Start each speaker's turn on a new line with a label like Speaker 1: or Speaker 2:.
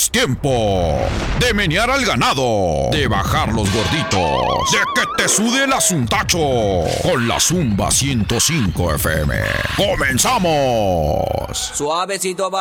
Speaker 1: Es tiempo de menear al ganado, de bajar los gorditos, de que te sude el asuntacho con la Zumba 105 FM. ¡Comenzamos!
Speaker 2: Suavecito va.